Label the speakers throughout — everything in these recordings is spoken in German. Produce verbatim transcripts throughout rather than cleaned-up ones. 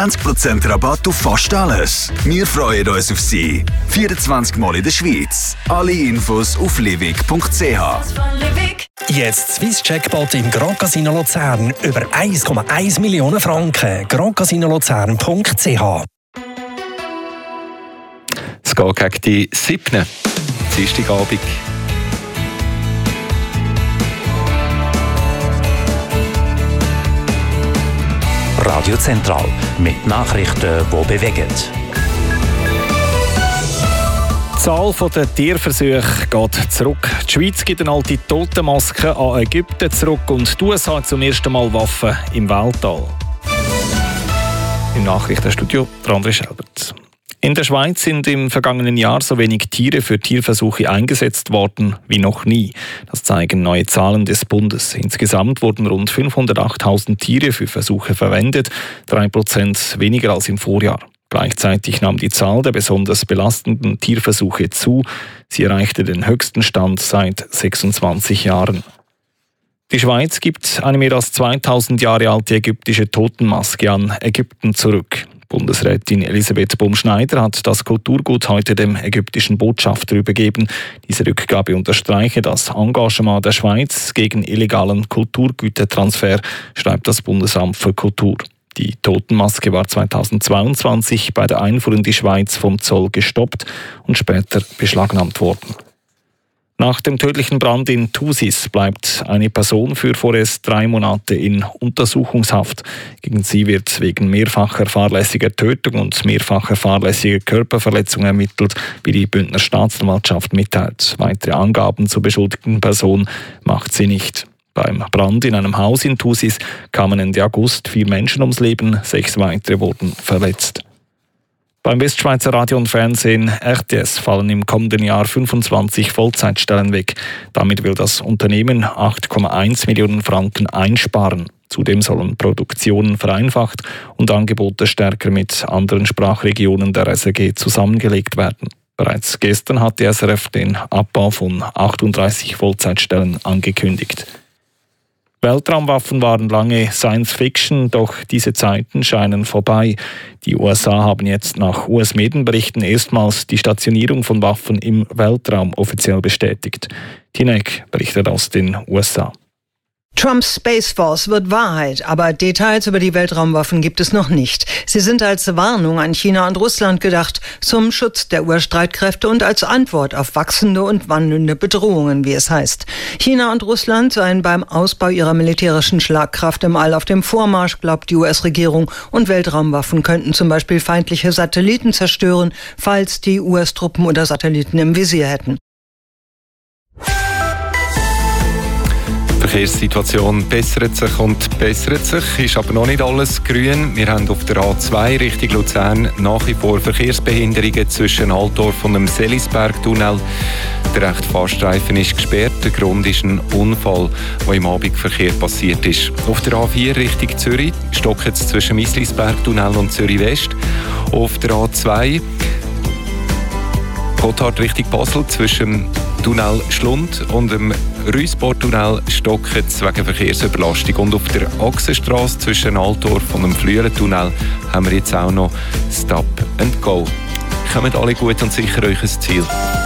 Speaker 1: zwanzig Prozent Rabatt auf fast alles. Wir freuen uns auf Sie. vierundzwanzig Mal in der Schweiz. Alle Infos auf livig punkt c h.
Speaker 2: Jetzt Swiss Jackpot im Grand Casino Luzern über eins Komma eins Millionen Franken. grand casino luzern punkt c h.
Speaker 3: Es geht gegen die siebten. Dienstagabend.
Speaker 4: Radio Zentral mit Nachrichten, die bewegen.
Speaker 5: Die Zahl der Tierversuche geht zurück. Die Schweiz gibt eine alte Totenmaske an Ägypten zurück und die U S A hat zum ersten Mal Waffen im Weltall. Im Nachrichtenstudio André Schelbert. In der Schweiz sind im vergangenen Jahr so wenig Tiere für Tierversuche eingesetzt worden wie noch nie. Das zeigen neue Zahlen des Bundes. Insgesamt wurden rund fünfhundertachttausend Tiere für Versuche verwendet, drei Prozent weniger als im Vorjahr. Gleichzeitig nahm die Zahl der besonders belastenden Tierversuche zu. Sie erreichte den höchsten Stand seit sechsundzwanzig Jahren. Die Schweiz gibt eine mehr als zweitausend Jahre alte ägyptische Totenmaske an Ägypten zurück. Bundesrätin Elisabeth Bumschneider hat das Kulturgut heute dem ägyptischen Botschafter übergeben. Diese Rückgabe unterstreiche das Engagement der Schweiz gegen illegalen Kulturgütertransfer, schreibt das Bundesamt für Kultur. Die Totenmaske war zweitausendzweiundzwanzig bei der Einfuhr in die Schweiz vom Zoll gestoppt und später beschlagnahmt worden. Nach dem tödlichen Brand in Thusis bleibt eine Person für vorerst drei Monate in Untersuchungshaft. Gegen sie wird wegen mehrfacher fahrlässiger Tötung und mehrfacher fahrlässiger Körperverletzung ermittelt, wie die Bündner Staatsanwaltschaft mitteilt. Weitere Angaben zur beschuldigten Person macht sie nicht. Beim Brand in einem Haus in Thusis kamen Ende August vier Menschen ums Leben, sechs weitere wurden verletzt. Beim Westschweizer Radio und Fernsehen R T S fallen im kommenden Jahr fünfundzwanzig Vollzeitstellen weg. Damit will das Unternehmen acht Komma eins Millionen Franken einsparen. Zudem sollen Produktionen vereinfacht und Angebote stärker mit anderen Sprachregionen der S R G zusammengelegt werden. Bereits gestern hat die S R F den Abbau von achtunddreißig Vollzeitstellen angekündigt. Weltraumwaffen waren lange Science-Fiction, doch diese Zeiten scheinen vorbei. Die U S A haben jetzt nach U S-Medienberichten erstmals die Stationierung von Waffen im Weltraum offiziell bestätigt. Tinek berichtet aus den U S A.
Speaker 6: Trumps Space Force wird Wahrheit, aber Details über die Weltraumwaffen gibt es noch nicht. Sie sind als Warnung an China und Russland gedacht, zum Schutz der Urstreitkräfte und als Antwort auf wachsende und wandelnde Bedrohungen, wie es heißt. China und Russland seien beim Ausbau ihrer militärischen Schlagkraft im All auf dem Vormarsch, glaubt die U S-Regierung, und Weltraumwaffen könnten zum Beispiel feindliche Satelliten zerstören, falls die U S-Truppen oder Satelliten im Visier hätten.
Speaker 3: Die Verkehrssituation bessert sich und bessert sich, ist aber noch nicht alles grün. Wir haben auf der A zwei Richtung Luzern nach wie vor Verkehrsbehinderungen zwischen Altdorf und dem Selisbergtunnel. Der rechte Fahrstreifen ist gesperrt. Der Grund ist ein Unfall, der im Abendverkehr passiert ist. Auf der A vier Richtung Zürich stockt es zwischen Misslisbergtunnel und Zürich West. Auf der A zwei Gotthard Richtung Basel zwischen Tunnel Schlund und dem Rüisbortunnel stockt es wegen Verkehrsüberlastung. Und auf der Achsenstrasse zwischen Altdorf und dem Flüelentunnel haben wir jetzt auch noch Stop and Go. Kommt alle gut und sicher euch ins Ziel.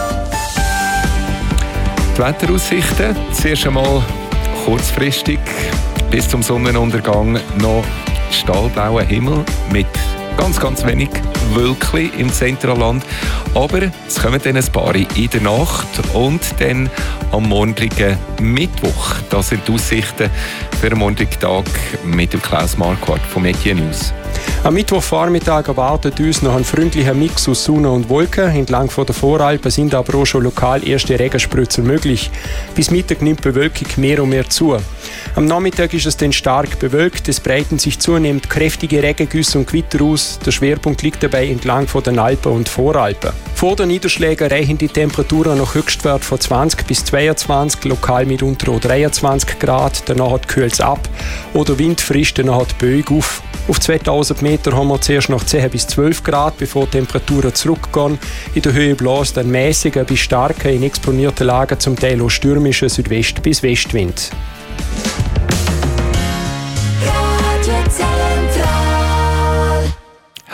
Speaker 3: Die Wetteraussichten, zuerst einmal kurzfristig bis zum Sonnenuntergang noch stahlblauer Himmel mit ganz, ganz wenig Wölkchen im Zentralland. Aber es kommen dann ein paar in der Nacht und dann am morgigen Mittwoch. Das sind die Aussichten für den morgigen Tag mit dem Klaus Marquardt von Media News.
Speaker 7: Am Mittwochvormittag erwartet uns noch ein freundlicher Mix aus Sonne und Wolken. Entlang von der Voralpen sind aber auch schon lokal erste Regenspritzer möglich. Bis Mittag nimmt die Bewölkung mehr und mehr zu. Am Nachmittag ist es dann stark bewölkt. Es breiten sich zunehmend kräftige Regengüsse und Gewitter aus. Der Schwerpunkt liegt dabei entlang von den Alpen und Voralpen. Vor den Niederschlägen reichen die Temperaturen noch Höchstwert von zwanzig bis zweiundzwanzig, lokal mitunter auch dreiundzwanzig Grad. Danach kühlt es ab oder Wind frischt danach die Böe auf. Auf zweitausend Meter haben wir zuerst noch zehn bis zwölf Grad, bevor die Temperaturen zurückgehen. In der Höhe bläst ein mäßiger bis starker, in exponierten Lagen zum Teil auch stürmischer Südwest- bis Westwind.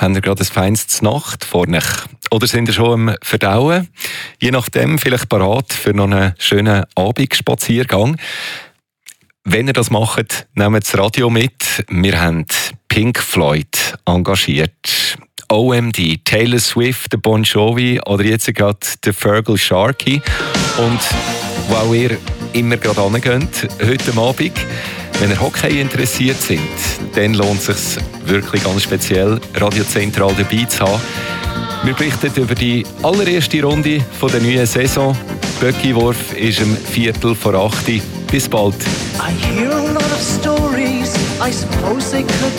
Speaker 3: Habt ihr gerade ein feines Nacht vor euch? Oder sind ihr schon am Verdauen? Je nachdem vielleicht parat für noch einen schönen Abendspaziergang. Wenn ihr das macht, nehmt das Radio mit. Wir haben Pink Floyd engagiert. O M D, Taylor Swift, der Bon Jovi oder jetzt gerade der Fergal Sharkey. Und wo auch ihr immer gerade hingeht, heute Abend, wenn ihr Hockey interessiert sind, dann lohnt es sich wirklich ganz speziell, Radio Zentral dabei zu haben. Wir berichten über die allererste Runde der neuen Saison. Böckiwurf ist um Viertel vor acht. Bis bald.
Speaker 8: I hear a lot of stories, I suppose they could